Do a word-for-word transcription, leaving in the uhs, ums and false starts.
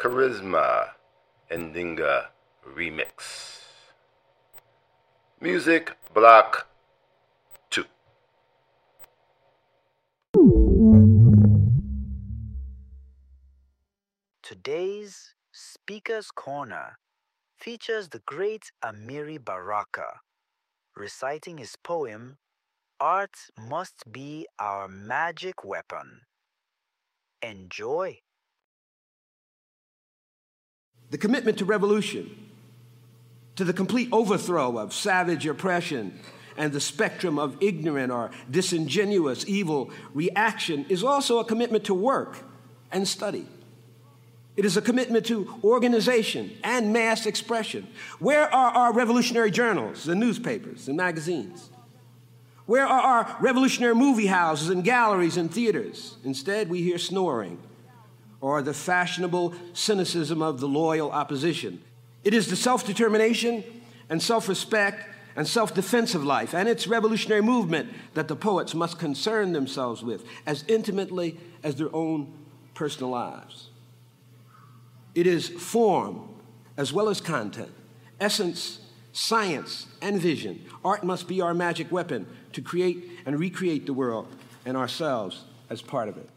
Charisma Ndinga remix. Music Block two. Today's Speaker's Corner features the great Amiri Baraka reciting his poem, Art Must Be Our Magic Weapon. Enjoy. The commitment to revolution, to the complete overthrow of savage oppression and the spectrum of ignorant or disingenuous evil reaction is also a commitment to work and study. It is a commitment to organization and mass expression. Where are our revolutionary journals and newspapers and magazines? Where are our revolutionary movie houses and galleries and theaters? Instead, we hear snoring or the fashionable cynicism of the loyal opposition. It is the self-determination and self-respect and self-defense of life and its revolutionary movement that the poets must concern themselves with as intimately as their own personal lives. It is form as well as content, essence, science, and vision. Art must be our magic weapon to create and recreate the world and ourselves as part of it.